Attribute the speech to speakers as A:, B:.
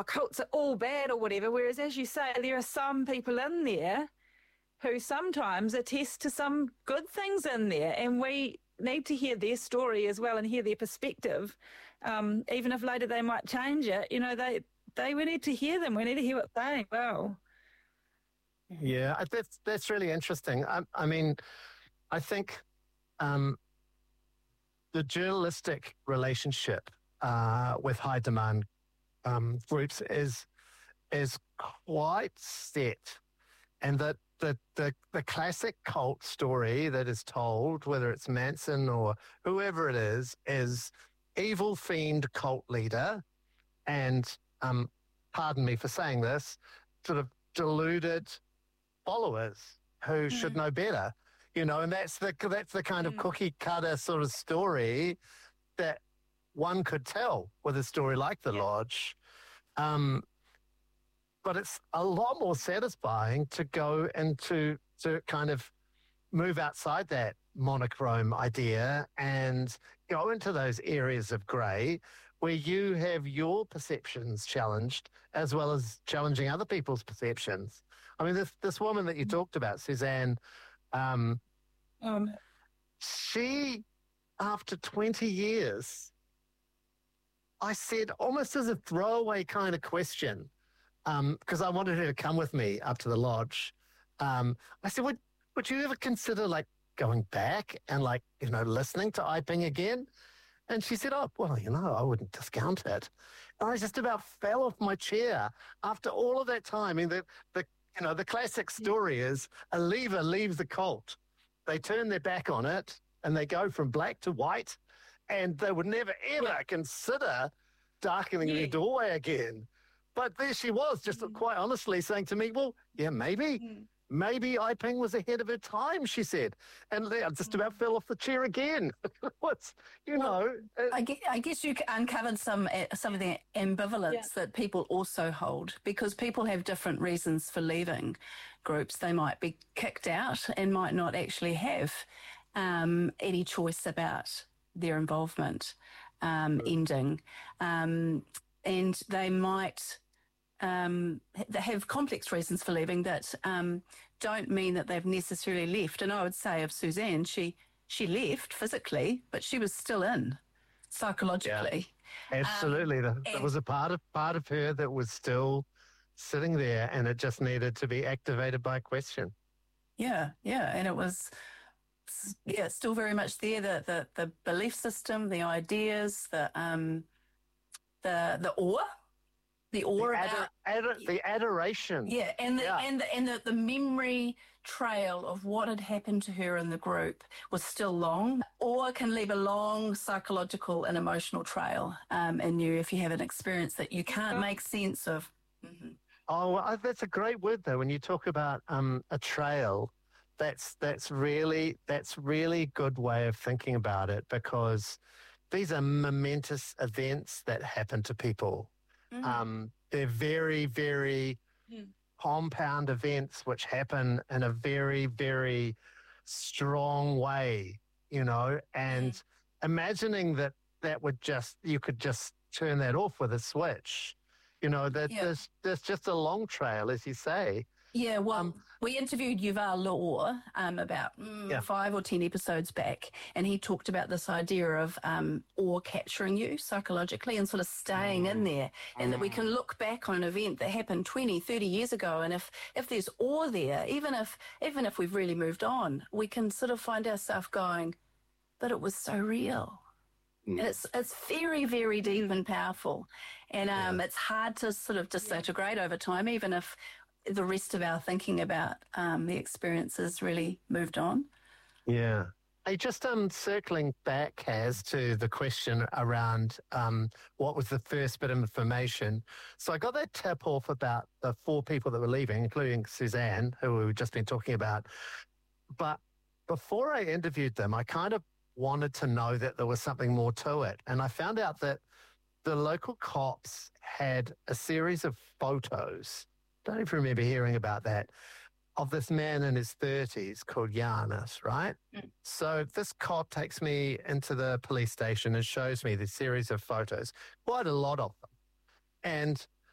A: cults are all bad or whatever, whereas, as you say, there are some people in there who sometimes attest to some good things in there, and we need to hear their story as well and hear their perspective, even if later they might change it. You know, we need to hear them. We need to hear what they're saying. Wow.
B: Yeah, that's really interesting. I mean, I think the journalistic relationship with high demand groups is quite set, and that the classic cult story that is told, whether it's Manson or whoever it is evil fiend cult leader and, pardon me for saying this, sort of deluded followers who should know better, you know, and that's the kind of cookie cutter sort of story that one could tell with a story like The Lodge. But it's a lot more satisfying to go into to kind of move outside that monochrome idea and go into those areas of grey where you have your perceptions challenged as well as challenging other people's perceptions. I mean, this woman that you talked about, Suzanne, she, after 20 years, I said almost as a throwaway kind of question, because I wanted her to come with me up to the lodge. I said, would you ever consider like going back and like, you know, listening to I-Ping again? And she said, oh, well, you know, I wouldn't discount it. And I just about fell off my chair after all of that time. I mean, the classic story is a leaver leaves the cult. They turn their back on it and they go from black to white, and they would never, ever consider darkening their doorway again. But there she was, just quite honestly saying to me, well, yeah, maybe I-Ping was ahead of her time, she said. And I just about fell off the chair again.
C: I guess you uncovered some of the ambivalence that people also hold, because people have different reasons for leaving groups. They might be kicked out and might not actually have any choice about their involvement ending. And they might they have complex reasons for leaving that don't mean that they've necessarily left. And I would say of Suzanne, she left physically, but she was still in psychologically.
B: Yeah, absolutely. There was a part of her that was still sitting there, and it just needed to be activated by a question.
C: Yeah, and it was still very much there. The belief system, the ideas, the awe.
B: The adoration.
C: Yeah, and the memory trail of what had happened to her in the group was still long, or can leave a long psychological and emotional trail in you if you have an experience that you can't make sense of. Mm-hmm.
B: Oh, well, that's a great word though. When you talk about a trail, that's really good way of thinking about it, because these are momentous events that happen to people. Mm-hmm. They're very, very compound events which happen in a very, very strong way, you know, and imagining that you could just turn that off with a switch, you know, there's just a long trail, as you say.
C: Yeah, well, we interviewed Yuval Law about 5 or 10 episodes back, and he talked about this idea of awe capturing you psychologically and sort of staying in there, and that we can look back on an event that happened 20, 30 years ago, and if there's awe there, even if we've really moved on, we can sort of find ourselves going, but it was so real. And it's very, very deep and powerful, and it's hard to sort of disintegrate over time, even if the rest of our thinking about the experiences really moved on.
B: Yeah. Hey, just circling back, Kaz, to the question around what was the first bit of information. So I got that tip off about the 4 people that were leaving, including Suzanne, who we've just been talking about. But before I interviewed them, I kind of wanted to know that there was something more to it. And I found out that the local cops had a series of photos, don't even remember hearing about that, of this man in his 30s called Giannis, right? So this cop takes me into the police station and shows me this series of photos, quite a lot of them. And